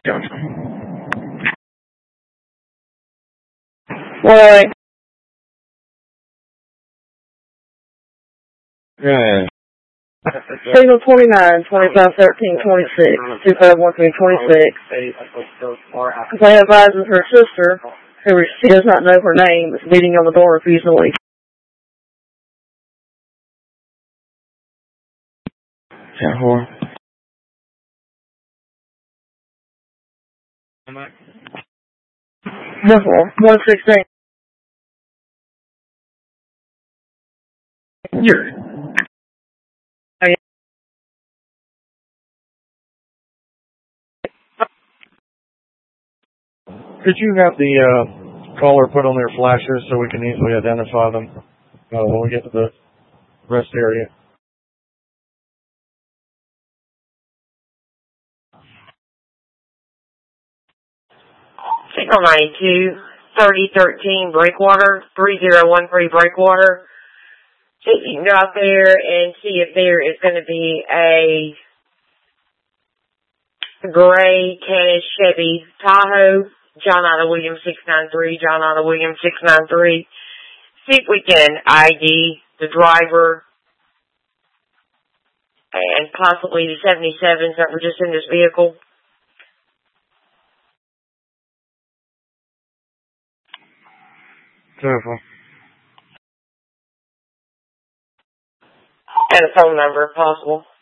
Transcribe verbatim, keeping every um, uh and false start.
What? Yeah. Signal twenty-nine, twenty-five, thirteen, twenty-six, two five one three, twenty-six. Complaint advises her sister, who she does not know her name, is beating on the door, refusing to leave. ten four. one four, one sixteen. Here. Oh, yeah. Could you have the uh, caller put on their flashes so we can easily identify them uh, when we get to the rest area? Signal ninety-two, thirty thirteen Breakwater, three zero one three Breakwater. See if you can go out there and see if there is going to be a gray Canis Chevy Tahoe, John Otto Williams six nine three, John Otto Williams six nine three. See if we can I D the driver and possibly the seventy-sevens that were just in this vehicle. Careful. And a phone number if possible.